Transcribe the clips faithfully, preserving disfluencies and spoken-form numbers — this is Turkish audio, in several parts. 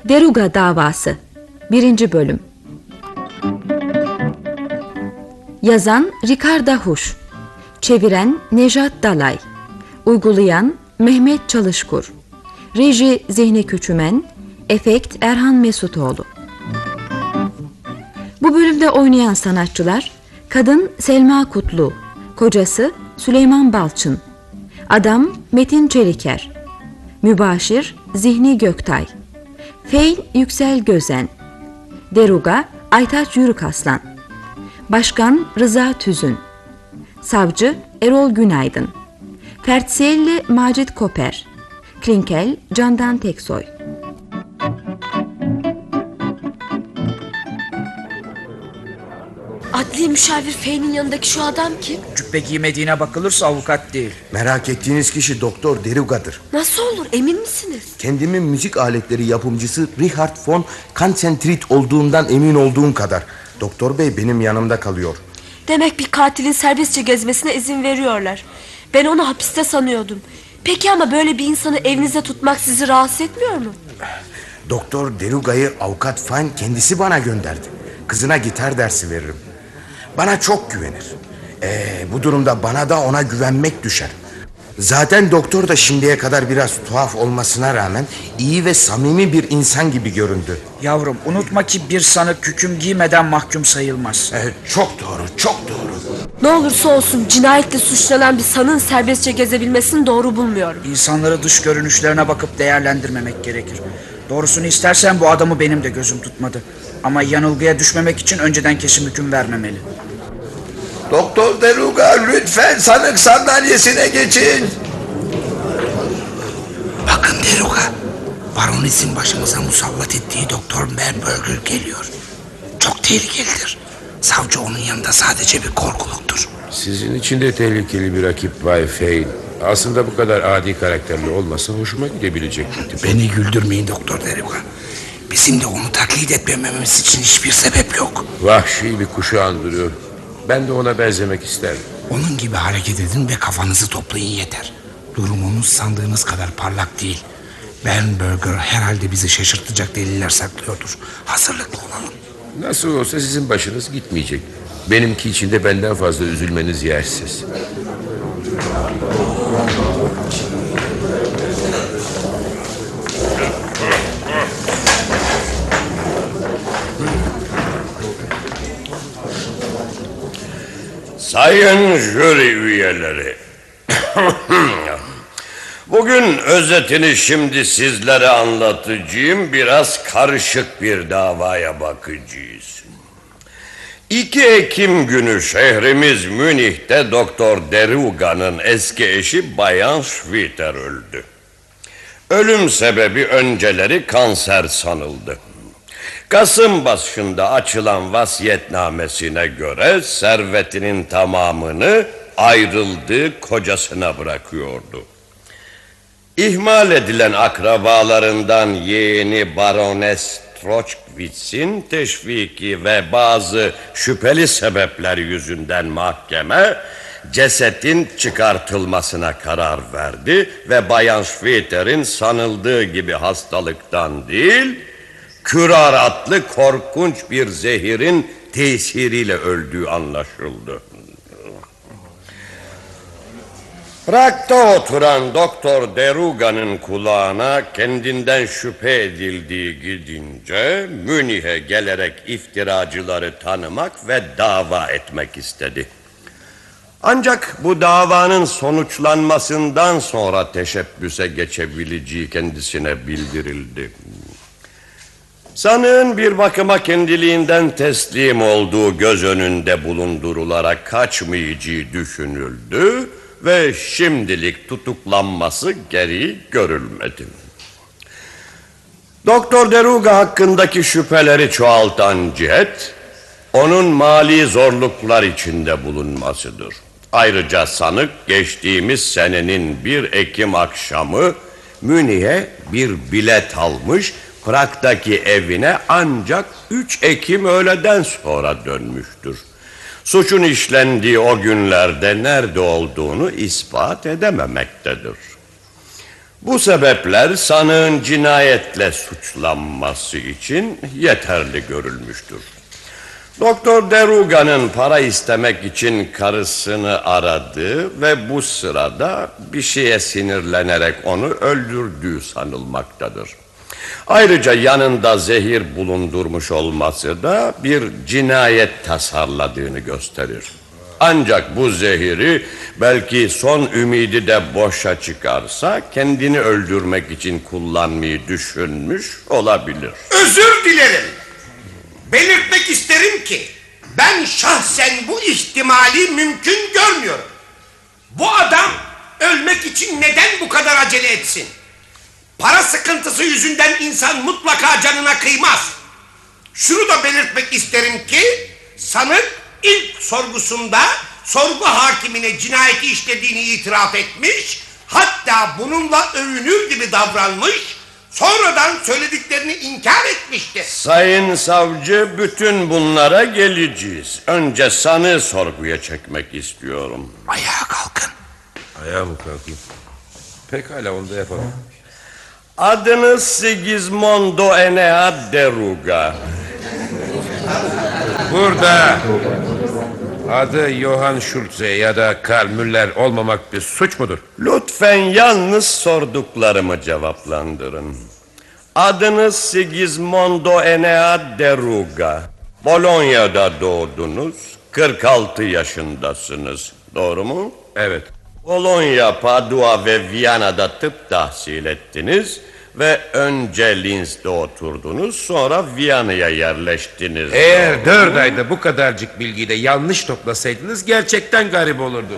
Deruga Davası birinci Bölüm. Yazan Ricarda Huş, çeviren Nejat Dalay, uygulayan Mehmet Çalışkur, reji Zihni Küçümen, efekt Erhan Mesutoğlu. Bu bölümde oynayan sanatçılar: kadın Selma Kutlu, kocası Süleyman Balçın, adam Metin Çeliker, mübaşir Zihni Göktay, Feil Yüksel Gözen, Deruga Aytaç Yürükaslan, başkan Rıza Tüzün, savcı Erol Günaydın, Fertsiyelli Macit Koper, Klinkel Candan Teksoy. Adli müşavir Fey'nin yanındaki şu adam kim? Cübbe giymediğine bakılırsa avukat değil. Merak ettiğiniz kişi Doktor Deruga'dır. Nasıl olur, emin misiniz? Kendimin müzik aletleri yapımcısı Richard von Kanzentrit olduğundan emin olduğum kadar. Doktor bey benim yanımda kalıyor. Demek bir katilin serbestçe gezmesine izin veriyorlar. Ben onu hapiste sanıyordum. Peki ama böyle bir insanı evinizde tutmak sizi rahatsız etmiyor mu? Doktor Deruga'yı avukat Fan kendisi bana gönderdi. Kızına gitar dersi veririm. Bana çok güvenir. Ee, bu durumda bana da ona güvenmek düşer. Zaten doktor da şimdiye kadar biraz tuhaf olmasına rağmen iyi ve samimi bir insan gibi göründü. Yavrum, unutma ki bir sanık hüküm giymeden mahkum sayılmaz. Evet, çok doğru, çok doğru. Ne olursa olsun cinayetle suçlanan bir sanığın serbestçe gezebilmesini doğru bulmuyorum. İnsanları dış görünüşlerine bakıp değerlendirmemek gerekir. Doğrusunu istersen bu adamı benim de gözüm tutmadı. Ama yanılgıya düşmemek için önceden kesin hüküm vermemeli. Doktor Deruga, lütfen sanık sandalyesine geçin. Bakın Deruga, Baronis'in başımıza musallat ettiği Doktor Merberger geliyor. Çok tehlikelidir. Savcı onun yanında sadece bir korkuluktur. Sizin için de tehlikeli bir rakip Bay Fein. Aslında bu kadar adi karakterli olmasa hoşuma gidebilecekti. Beni güldürmeyin Doktor Deruga. Bizim de onu taklit etmememiz için hiçbir sebep yok. Vahşi bir kuşu andırıyor. Ben de ona benzemek isterdim. Onun gibi hareket edin ve kafanızı toplayın yeter. Durumunuz sandığınız kadar parlak değil. Bernberger herhalde bizi şaşırtacak deliller saklıyordur. Hazırlıklı olalım. Nasıl olsa sizin başınız gitmeyecek. Benimki için de benden fazla üzülmeniz yersiz. Sayın jüri üyeleri, bugün özetini şimdi sizlere anlatacağım. Biraz karışık bir davaya bakacağız. iki Ekim günü şehrimiz Münih'te Doktor Deruga'nın eski eşi Bayan Schwitter öldü. Ölüm sebebi önceleri kanser sanıldı. Kasım başında açılan vasiyetnamesine göre servetinin tamamını ayrıldığı kocasına bırakıyordu. İhmal edilen akrabalarından yeğeni Barones Trochwitz'in teşviki ve bazı şüpheli sebepler yüzünden mahkeme cesetin çıkartılmasına karar verdi ve Bayan Schwitter'in sanıldığı gibi hastalıktan değil, kürar adlı korkunç bir zehirin tesiriyle öldüğü anlaşıldı. Prag'da oturan Doktor Deruga'nın kulağına kendinden şüphe edildiği gidince Münih'e gelerek iftiracıları tanımak ve dava etmek istedi. Ancak bu davanın sonuçlanmasından sonra teşebbüse geçebileceği kendisine bildirildi. Sanığın bir bakıma kendiliğinden teslim olduğu göz önünde bulundurularak kaçmayacağı düşünüldü ve şimdilik tutuklanması geri görülmedi. Doktor Deruga hakkındaki şüpheleri çoğaltan cihet, onun mali zorluklar içinde bulunmasıdır. Ayrıca sanık geçtiğimiz senenin bir Ekim akşamı Münih'e bir bilet almış, Prag'daki evine ancak üç Ekim öğleden sonra dönmüştür. Suçun işlendiği o günlerde nerede olduğunu ispat edememektedir. Bu sebepler sanığın cinayetle suçlanması için yeterli görülmüştür. Doktor Deruga'nın para istemek için karısını aradı ve bu sırada bir şeye sinirlenerek onu öldürdüğü sanılmaktadır. Ayrıca yanında zehir bulundurmuş olması da bir cinayet tasarladığını gösterir. Ancak bu zehiri belki son ümidi de boşa çıkarsa kendini öldürmek için kullanmayı düşünmüş olabilir. Özür dilerim. Belirtmek isterim ki ben şahsen bu ihtimali mümkün görmüyorum. Bu adam ölmek için neden bu kadar acele etsin? Para sıkıntısı yüzünden insan mutlaka canına kıymaz. Şunu da belirtmek isterim ki sanık ilk sorgusunda sorgu hakimine cinayeti işlediğini itiraf etmiş, hatta bununla övünür gibi davranmış, sonradan söylediklerini inkar etmiştir. Sayın savcı, bütün bunlara geleceğiz. Önce sanığı sorguya çekmek istiyorum. Ayağa kalkın. Ayağa mı kalkayım? Pekala, onu da yapalım. Adınız Sigismondo Enea Deruga. Burada adı Johann Schulze ya da Karl Müller olmamak bir suç mudur? Lütfen yalnız sorduklarımı cevaplandırın. Adınız Sigismondo Enea Deruga. Bolonya'da doğdunuz. kırk altı yaşındasınız. Doğru mu? Evet. Bologna, Padua ve Viyana'da tıp tahsil ettiniz ve önce Linz'de oturdunuz, sonra Viyana'ya yerleştiniz. Eğer dört ayda bu kadarcık bilgiyi de yanlış toplasaydınız gerçekten garip olurdu.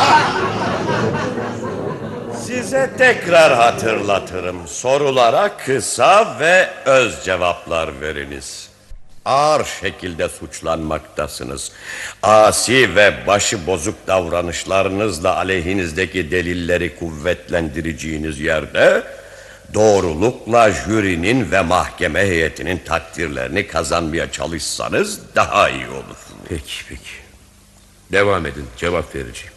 Size tekrar hatırlatırım. Sorulara kısa ve öz cevaplar veriniz. Ağır şekilde suçlanmaktasınız. Asi ve başı bozuk davranışlarınızla aleyhinizdeki delilleri kuvvetlendireceğiniz yerde doğrulukla jürinin ve mahkeme heyetinin takdirlerini kazanmaya çalışsanız daha iyi olur. Peki peki. Devam edin, cevap vereceğim.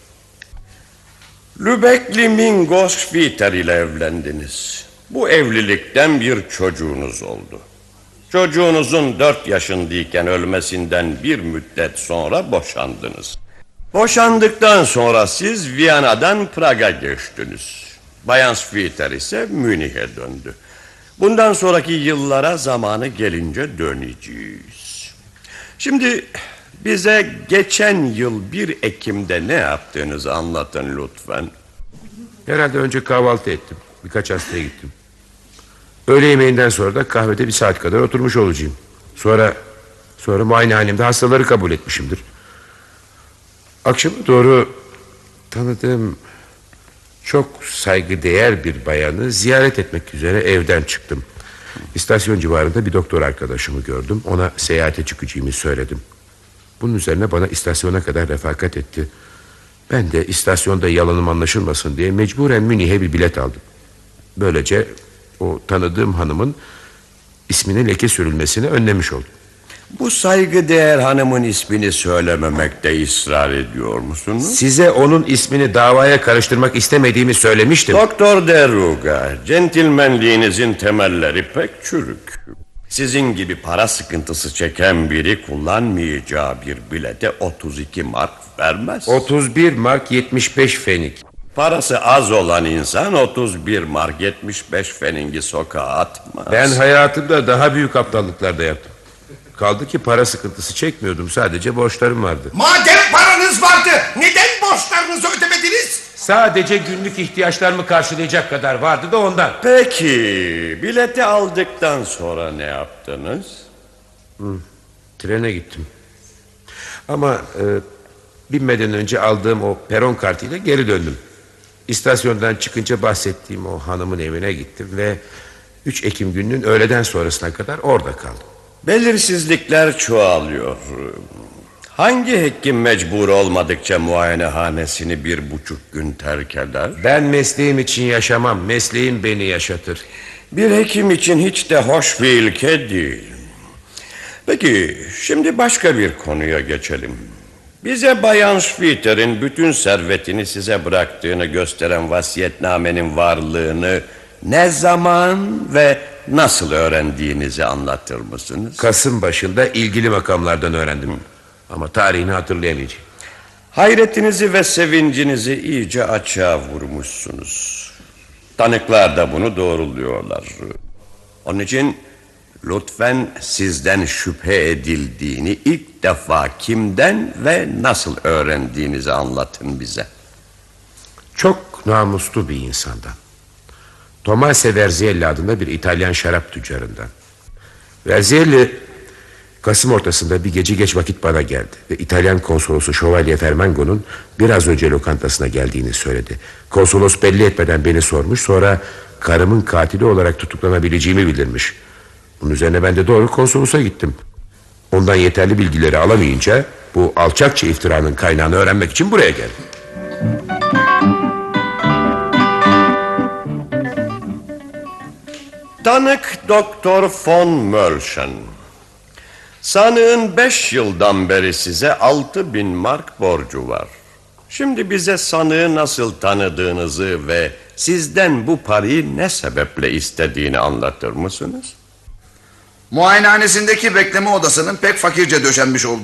Lübeckli Mingo Schwitter ile evlendiniz. Bu evlilikten bir çocuğunuz oldu. Çocuğunuzun dört yaşındayken ölmesinden bir müddet sonra boşandınız. Boşandıktan sonra siz Viyana'dan Prag'a geçtiniz. Bayan Schwitter ise Münih'e döndü. Bundan sonraki yıllara zamanı gelince döneceğiz. Şimdi bize geçen yıl bir Ekim'de ne yaptığınızı anlatın lütfen. Herhalde önce kahvaltı ettim. Birkaç hastaya gittim. Öğle yemeğinden sonra da kahvede bir saat kadar oturmuş olacağım. Sonra sonra muayenehanemde hastaları kabul etmişimdir. Akşama doğru tanıdığım çok saygıdeğer bir bayanı ziyaret etmek üzere evden çıktım. İstasyon civarında bir doktor arkadaşımı gördüm. Ona seyahate çıkacağımı söyledim. Bunun üzerine bana istasyona kadar refakat etti. Ben de istasyonda yalanım anlaşılmasın diye mecburen Münih'e bir bilet aldım. Böylece o tanıdığım hanımın ismine leke sürülmesini önlemiş oldum. Bu saygıdeğer hanımın ismini söylememekte ısrar ediyor musunuz? Size onun ismini davaya karıştırmak istemediğimi söylemiştim. Doktor Deruga, centilmenliğinizin temelleri pek çürük. Sizin gibi para sıkıntısı çeken biri kullanmayacağı bir bilete otuz iki mark vermez. otuz bir mark yetmiş beş fenik. Parası az olan insan otuz bir mark yetmiş beş feningi sokağa atmaz. Ben hayatımda daha büyük aptallıklar da yaptım. Kaldı ki para sıkıntısı çekmiyordum, sadece borçlarım vardı. Madem paranız vardı neden borçlarınızı ödemediniz? Sadece günlük ihtiyaçlarımı karşılayacak kadar vardı da ondan. Peki bileti aldıktan sonra ne yaptınız? Hı, trene gittim. Ama e, binmeden önce aldığım o peron kartıyla geri döndüm. İstasyondan çıkınca bahsettiğim o hanımın evine gittim ve üç Ekim gününün öğleden sonrasına kadar orada kaldım. Belirsizlikler çoğalıyor. Hangi hekim mecbur olmadıkça muayenehanesini bir buçuk gün terk eder? Ben mesleğim için yaşamam, mesleğim beni yaşatır. Bir hekim için hiç de hoş bir ilke değil. Peki şimdi başka bir konuya geçelim. Bize Bayan Schwitter'in bütün servetini size bıraktığını gösteren vasiyetnamenin varlığını ne zaman ve nasıl öğrendiğinizi anlatır mısınız? Kasım başında ilgili makamlardan öğrendim. Ama tarihini hatırlayamayacağım. Hayretinizi ve sevincinizi iyice açığa vurmuşsunuz. Tanıklar da bunu doğruluyorlar. Onun için lütfen sizden şüphe edildiğini ilk defa kimden ve nasıl öğrendiğinizi anlatın bize. Çok namuslu bir insandan. Tommaso Verzielli adında bir İtalyan şarap tüccarından. Verzielli Kasım ortasında bir gece geç vakit bana geldi ve İtalyan konsolosu Şövalye Fermango'nun biraz önce lokantasına geldiğini söyledi. Konsolos belli etmeden beni sormuş, sonra karımın katili olarak tutuklanabileceğimi bildirmiş. Bunun üzerine ben de doğru konsolosa gittim. Ondan yeterli bilgileri alamayınca bu alçakça iftiranın kaynağını öğrenmek için buraya geldim. Tanık Doktor von Mölschen. Sanığın beş yıldan beri size altı bin mark borcu var. Şimdi bize sanığı nasıl tanıdığınızı ve sizden bu parayı ne sebeple istediğini anlatır mısınız? Muayenehanesindeki bekleme odasının pek fakirce döşenmiş olduğu